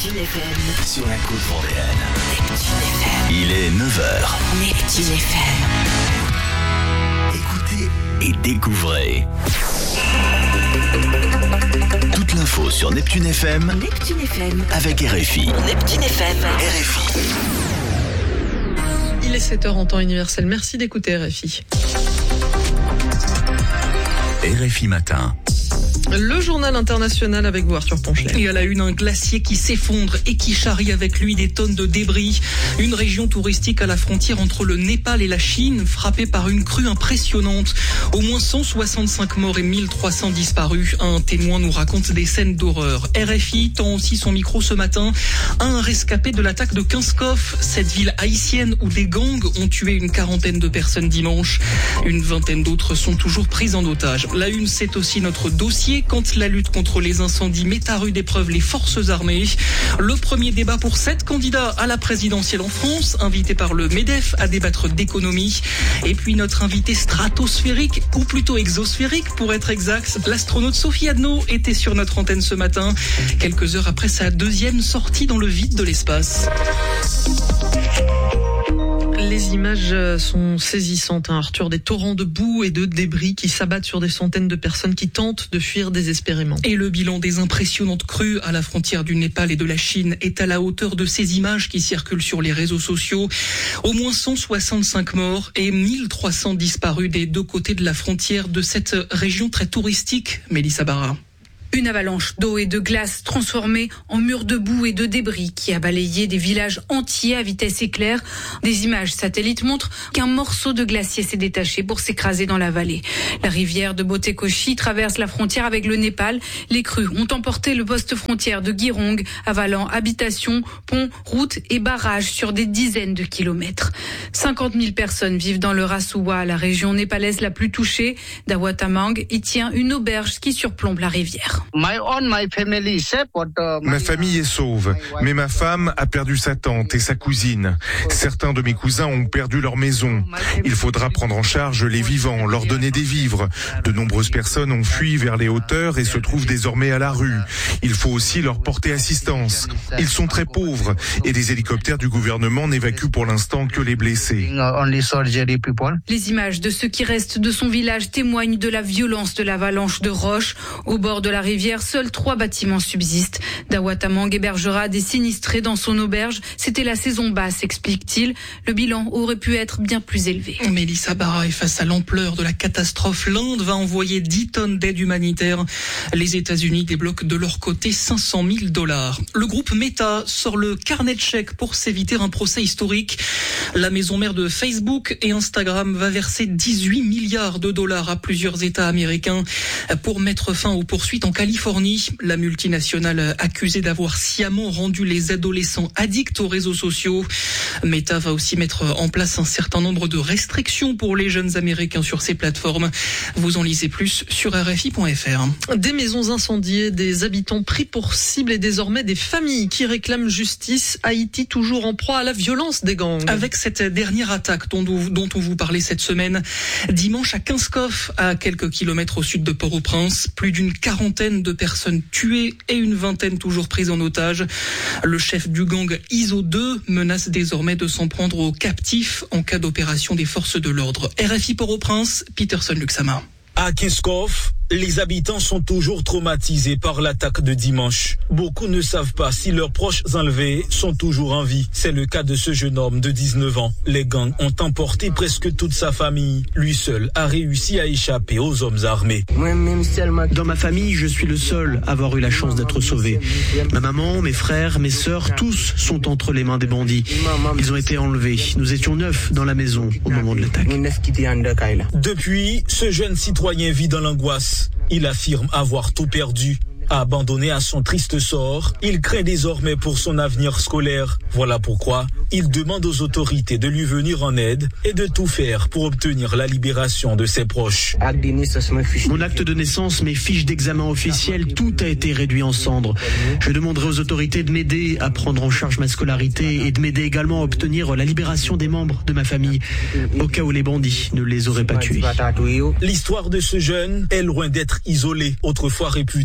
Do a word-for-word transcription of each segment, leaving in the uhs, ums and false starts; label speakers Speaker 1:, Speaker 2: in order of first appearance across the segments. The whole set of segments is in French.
Speaker 1: Neptune F M.
Speaker 2: Sur la côte vendéenne.
Speaker 1: Neptune F M.
Speaker 2: Il est neuf heures.
Speaker 1: Neptune F M.
Speaker 2: Écoutez et découvrez. Toute l'info sur Neptune F M.
Speaker 1: Neptune F M.
Speaker 2: Avec R F I.
Speaker 1: Neptune F M.
Speaker 2: R F I.
Speaker 3: Il est sept heures en temps universel. Merci d'écouter R F I.
Speaker 2: R F I Matin.
Speaker 3: Le journal international avec vous, Arthur Ponchelet.
Speaker 4: Et à la une, un glacier qui s'effondre et qui charrie avec lui des tonnes de débris. Une région touristique à la frontière entre le Népal et la Chine, frappée par une crue impressionnante. Au moins cent soixante-cinq morts et mille trois cents disparus. Un témoin nous raconte des scènes d'horreur. R F I tend aussi son micro ce matin à un rescapé de l'attaque de Kinskov, cette ville haïtienne où des gangs ont tué une quarantaine de personnes dimanche. Une vingtaine d'autres sont toujours prises en otage. La une, c'est aussi notre dossier quand la lutte contre les incendies met à rude épreuve les forces armées. Le premier débat pour sept candidats à la présidentielle en France, invités par le MEDEF à débattre d'économie. Et puis notre invité stratosphérique, ou plutôt exosphérique pour être exact, l'astronaute Sophie Adno était sur notre antenne ce matin, quelques heures après sa deuxième sortie dans le vide de l'espace.
Speaker 3: Les images sont saisissantes, hein, Arthur, des torrents de boue et de débris qui s'abattent sur des centaines de personnes qui tentent de fuir désespérément.
Speaker 4: Et le bilan des impressionnantes crues à la frontière du Népal et de la Chine est à la hauteur de ces images qui circulent sur les réseaux sociaux. Au moins cent soixante-cinq morts et mille trois cents disparus des deux côtés de la frontière de cette région très touristique, Mélissa Barra.
Speaker 5: Une avalanche d'eau et de glace transformée en mur de boue et de débris qui a balayé des villages entiers à vitesse éclair. Des images satellites montrent qu'un morceau de glacier s'est détaché pour s'écraser dans la vallée. La rivière de Botekoshi traverse la frontière avec le Népal. Les crues ont emporté le poste frontière de Girong, avalant habitations, ponts, routes et barrages sur des dizaines de kilomètres. cinquante mille personnes vivent dans le Rasuwa, la région népalaise la plus touchée. Dawatamang y tient une auberge qui surplombe la rivière.
Speaker 6: Ma famille est sauve, mais ma femme a perdu sa tante et sa cousine. Certains de mes cousins ont perdu leur maison. Il faudra prendre en charge les vivants, leur donner des vivres. De nombreuses personnes ont fui vers les hauteurs et se trouvent désormais à la rue. Il faut aussi leur porter assistance. Ils sont très pauvres et des hélicoptères du gouvernement n'évacuent pour l'instant que les blessés.
Speaker 5: Les images de ce qui reste de son village témoignent de la violence de l'avalanche de roches. Au bord de la rivière, seuls trois bâtiments subsistent. Dawatamang hébergera des sinistrés dans son auberge. C'était la saison basse, explique-t-il. Le bilan aurait pu être bien plus élevé.
Speaker 4: Mélissa Barra est face à l'ampleur de la catastrophe. L'Inde va envoyer dix tonnes d'aide humanitaire. Les États-Unis débloquent de leur côté cinq cent mille dollars. Le groupe Meta sort le carnet de chèques pour s'éviter un procès historique. La maison mère de Facebook et Instagram va verser dix-huit milliards de dollars à plusieurs États américains pour mettre fin aux poursuites en Californie. La multinationale accusée d'avoir sciemment rendu les adolescents addicts aux réseaux sociaux. Meta va aussi mettre en place un certain nombre de restrictions pour les jeunes Américains sur ces plateformes. Vous en lisez plus sur R F I point F R.
Speaker 3: Des maisons incendiées, des habitants pris pour cible et désormais des familles qui réclament justice. Haïti toujours en proie à la violence des gangs.
Speaker 4: Avec cette dernière attaque dont, dont on vous parlait cette semaine, dimanche à Kinskov, à quelques kilomètres au sud de Port-au-Prince, plus d'une quarantaine de personnes tuées et une vingtaine toujours prises en otage. Le chef du gang I S O deux menace désormais de s'en prendre aux captifs en cas d'opération des forces de l'ordre. R F I Port-au-Prince, Peterson Luxama.
Speaker 7: À Kinskov, les habitants sont toujours traumatisés par l'attaque de dimanche. Beaucoup ne savent pas si leurs proches enlevés sont toujours en vie. C'est le cas de ce jeune homme de dix-neuf ans. Les gangs ont emporté presque toute sa famille. Lui seul a réussi à échapper aux hommes armés.
Speaker 8: Dans ma famille, je suis le seul à avoir eu la chance d'être sauvé. Ma maman, mes frères, mes sœurs, tous sont entre les mains des bandits. Ils ont été enlevés. Nous étions neuf dans la maison au moment de l'attaque.
Speaker 7: Depuis, ce jeune citoyen vit dans l'angoisse. Il affirme avoir tout perdu. Abandonné à son triste sort, il craint désormais pour son avenir scolaire. Voilà pourquoi il demande aux autorités de lui venir en aide et de tout faire pour obtenir la libération de ses proches.
Speaker 8: Mon acte de naissance, mes fiches d'examen officielles, tout a été réduit en cendres. Je demanderai aux autorités de m'aider à prendre en charge ma scolarité et de m'aider également à obtenir la libération des membres de ma famille, au cas où les bandits ne les auraient pas tués.
Speaker 7: L'histoire de ce jeune est loin d'être isolée. Autrefois réputé pour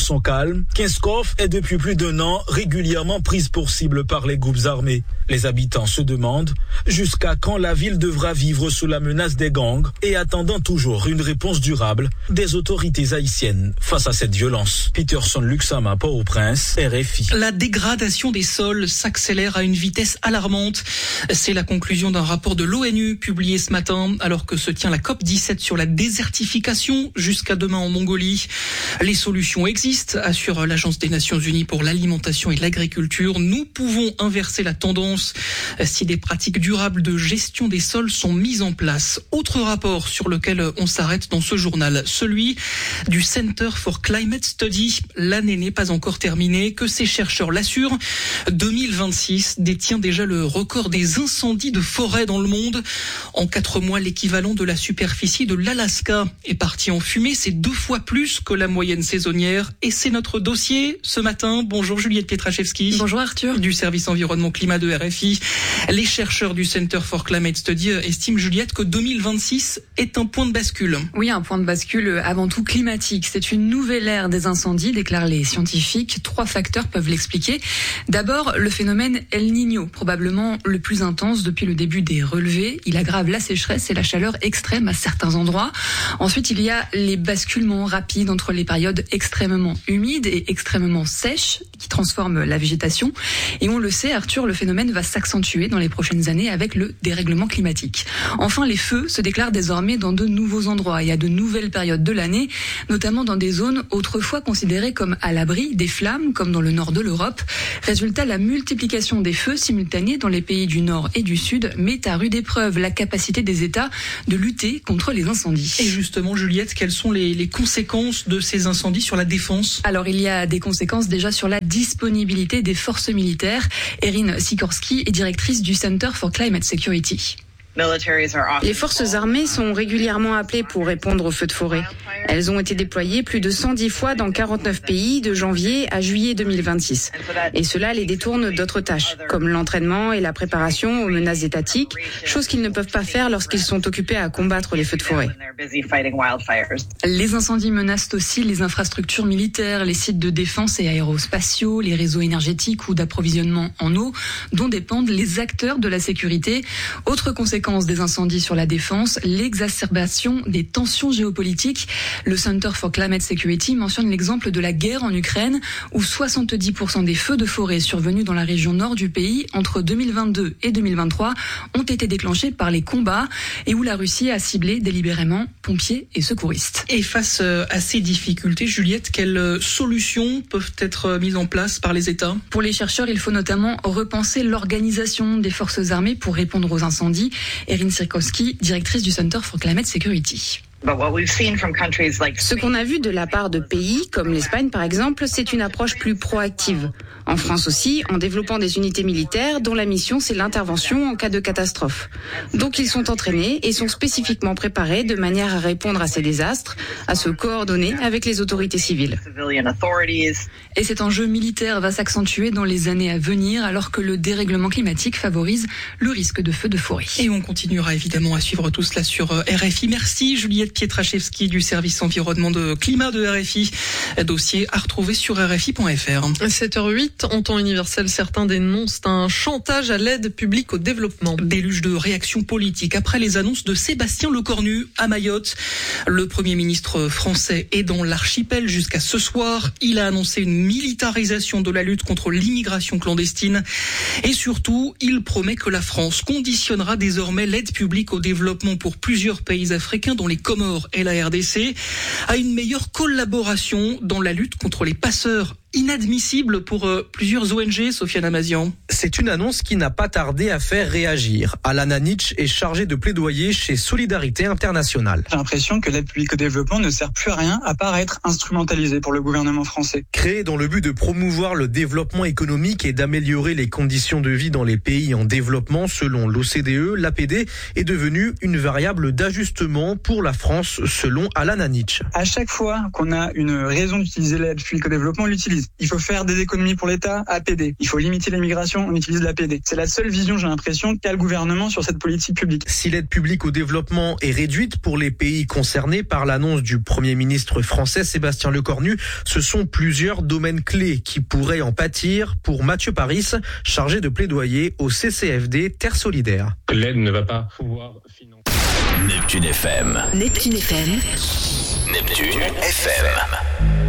Speaker 7: sont calmes, Kinskov est depuis plus d'un an régulièrement prise pour cible par les groupes armés. Les habitants se demandent jusqu'à quand la ville devra vivre sous la menace des gangs et attendant toujours une réponse durable des autorités haïtiennes face à cette violence. Peterson Luxama, Port-au-Prince, R F I.
Speaker 4: La dégradation des sols s'accélère à une vitesse alarmante. C'est la conclusion d'un rapport de l'ONU publié ce matin alors que se tient la COP dix-sept sur la désertification jusqu'à demain en Mongolie. Les solutions existent, assure l'Agence des Nations Unies pour l'alimentation et l'agriculture. Nous pouvons inverser la tendance si des pratiques durables de gestion des sols sont mises en place. Autre rapport sur lequel on s'arrête dans ce journal, celui du Center for Climate Study. L'année n'est pas encore terminée, que ces chercheurs l'assurent. deux mille vingt-six détient déjà le record des incendies de forêt dans le monde. En quatre mois, l'équivalent de la superficie de l'Alaska est parti en fumée. C'est deux fois plus que la moyenne saisonnière. Et c'est notre dossier ce matin. Bonjour Juliette Pietraszewski.
Speaker 3: Bonjour Arthur.
Speaker 4: Du service environnement climat de R F I. Les chercheurs du Center for Climate Study estiment, Juliette, que deux mille vingt-six est un point de bascule.
Speaker 9: Oui, un point de bascule avant tout climatique. C'est une nouvelle ère des incendies, déclarent les scientifiques. Trois facteurs peuvent l'expliquer. D'abord, le phénomène El Niño, probablement le plus intense depuis le début des relevés. Il aggrave la sécheresse et la chaleur extrême à certains endroits. Ensuite, il y a les basculements rapides entre les périodes extrêmement humides et extrêmement sèches qui transforment la végétation. Et on le sait, Arthur, le phénomène va s'accentuer dans les prochaines années avec le dérèglement climatique. Enfin, les feux se déclarent désormais dans de nouveaux endroits et à de nouvelles périodes de l'année, notamment dans des zones autrefois considérées comme à l'abri des flammes, comme dans le nord de l'Europe. Résultat, la multiplication des feux simultanés dans les pays du nord et du sud met à rude épreuve la capacité des États de lutter contre les incendies.
Speaker 4: Et justement, Juliette, quelles sont les, les conséquences de ces incendies sur la défense ?
Speaker 9: Alors, il y a des conséquences déjà sur la disponibilité des forces militaires. Erin Sikorski est directrice du Center for Climate Security.
Speaker 10: Les forces armées sont régulièrement appelées pour répondre aux feux de forêt. Elles ont été déployées plus de cent dix fois dans quarante-neuf pays de janvier à juillet deux mille vingt-six. Et cela les détourne d'autres tâches, comme l'entraînement et la préparation aux menaces étatiques, chose qu'ils ne peuvent pas faire lorsqu'ils sont occupés à combattre les feux de forêt.
Speaker 9: Les incendies menacent aussi les infrastructures militaires, les sites de défense et aérospatiaux, les réseaux énergétiques ou d'approvisionnement en eau, dont dépendent les acteurs de la sécurité. Autre conséquence des incendies sur la défense, l'exacerbation des tensions géopolitiques. Le Center for Climate Security mentionne l'exemple de la guerre en Ukraine, où soixante-dix pour cent des feux de forêt survenus dans la région nord du pays entre deux mille vingt-deux et deux mille vingt-trois ont été déclenchés par les combats et où la Russie a ciblé délibérément pompiers et secouristes.
Speaker 4: Et face à ces difficultés, Juliette, quelles solutions peuvent être mises en place par les États ?
Speaker 9: Pour les chercheurs, il faut notamment repenser l'organisation des forces armées pour répondre aux incendies. Erin Sikorski, directrice du Center for Climate Security.
Speaker 10: Ce qu'on a vu de la part de pays comme l'Espagne par exemple, c'est une approche plus proactive. En France aussi, en développant des unités militaires dont la mission c'est l'intervention en cas de catastrophe. Donc ils sont entraînés et sont spécifiquement préparés de manière à répondre à ces désastres, à se coordonner avec les autorités civiles.
Speaker 9: Et cet enjeu militaire va s'accentuer dans les années à venir alors que le dérèglement climatique favorise le risque de feux de forêt.
Speaker 4: Et on continuera évidemment à suivre tout cela sur R F I. Merci Juliette Pietraszewski du service environnement de climat de R F I. Dossier à retrouver sur R F I point F R.
Speaker 3: sept heures huit, en temps universel, certains dénoncent un chantage à l'aide publique au développement.
Speaker 4: Déluge de réactions politiques après les annonces de Sébastien Lecornu à Mayotte. Le Premier ministre français est dans l'archipel jusqu'à ce soir. Il a annoncé une militarisation de la lutte contre l'immigration clandestine. Et surtout, il promet que la France conditionnera désormais l'aide publique au développement pour plusieurs pays africains, dont les Comores et la R D C, à une meilleure collaboration dans la lutte contre les passeurs. Inadmissible pour euh, plusieurs O N G, Sofiane Amazian.
Speaker 11: C'est une annonce qui n'a pas tardé à faire réagir. Alan Hanich est chargé de plaidoyer chez Solidarité Internationale.
Speaker 12: J'ai l'impression que l'aide publique au développement ne sert plus à rien à part à être instrumentalisée pour le gouvernement français.
Speaker 11: Créée dans le but de promouvoir le développement économique et d'améliorer les conditions de vie dans les pays en développement, selon l'O C D E, l'A P D est devenue une variable d'ajustement pour la France, selon Alan Hanich.
Speaker 12: À chaque fois qu'on a une raison d'utiliser l'aide publique au développement, on l'utilise. utilise. Il faut faire des économies pour l'État, A P D. Il faut limiter l'immigration, on utilise l'A P D. C'est la seule vision, j'ai l'impression, qu'a le gouvernement sur cette politique publique.
Speaker 11: Si l'aide publique au développement est réduite pour les pays concernés par l'annonce du Premier ministre français Sébastien Lecornu, ce sont plusieurs domaines clés qui pourraient en pâtir pour Mathieu Paris, chargé de plaidoyer au C C F D Terre Solidaire.
Speaker 13: L'aide ne va pas pouvoir financer.
Speaker 2: Neptune F M.
Speaker 1: Neptune F M.
Speaker 2: Neptune F M.